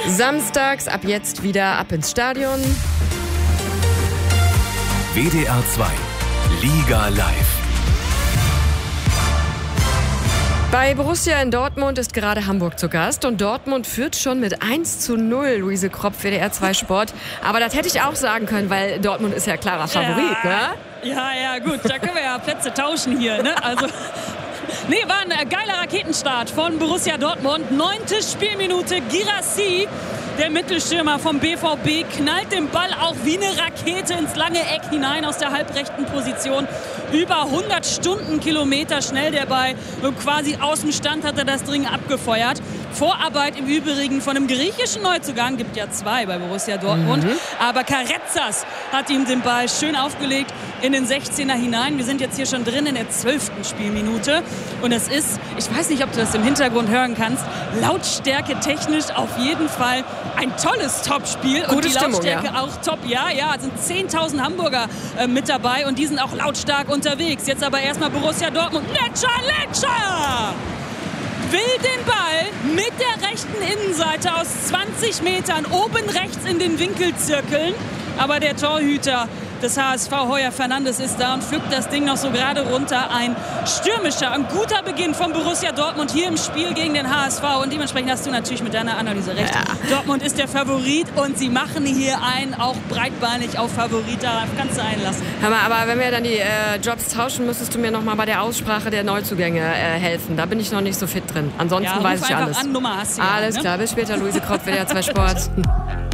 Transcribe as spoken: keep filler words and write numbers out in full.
Samstags ab jetzt wieder ab ins Stadion. W D R zwei Liga live. Bei Borussia in Dortmund ist gerade Hamburg zu Gast und Dortmund führt schon mit eins zu null. Luise Kropf, W D R zwei Sport. Aber das hätte ich auch sagen können, weil Dortmund ist ja klarer Favorit, ja, ne? Ja, ja, gut, da können wir ja Plätze tauschen hier, ne? Also, nee, war ein geiler Raketenstart von Borussia Dortmund. Neunte Spielminute, Guirassy, der Mittelstürmer vom B V B, knallt den Ball auch wie eine Rakete ins lange Eck hinein aus der halbrechten Position. Über hundert Stundenkilometer schnell der Ball und quasi aus dem Stand hat er das Ding abgefeuert. Vorarbeit im Übrigen von einem griechischen Neuzugang, gibt ja zwei bei Borussia Dortmund. Mhm. Aber Karetzas hat ihm den Ball schön aufgelegt in den sechzehner hinein. Wir sind jetzt hier schon drin in der zwölften Spielminute. Und es ist, ich weiß nicht, ob du das im Hintergrund hören kannst, Lautstärke technisch auf jeden Fall ein tolles Topspiel. Gute und die Stimmung, Lautstärke ja. auch top. Ja, ja, es sind zehntausend Hamburger äh, mit dabei und die sind auch lautstark unterwegs. Jetzt aber erstmal Borussia Dortmund. Letscher, Letscher! Will den Ball mit der rechten Innenseite aus zwanzig Metern oben rechts in den Winkel zirkeln. Aber der Torhüter des H S V, Heuer Fernandes, ist da und pflückt das Ding noch so gerade runter. Ein stürmischer, ein guter Beginn von Borussia Dortmund hier im Spiel gegen den H S V. Und dementsprechend hast du natürlich mit deiner Analyse recht. Ja. Dortmund ist der Favorit und sie machen hier einen auch breitbeinig auf Favorit. Da kannst du einlassen. Hör mal, aber wenn wir dann die äh, Jobs tauschen, müsstest du mir noch mal bei der Aussprache der Neuzugänge äh, helfen. Da bin ich noch nicht so fit drin. Ansonsten ja, weiß ich alles. An, Nummer hast du alles ja, ne? klar, bis später, Luise Kropf, W D R zwei Sport.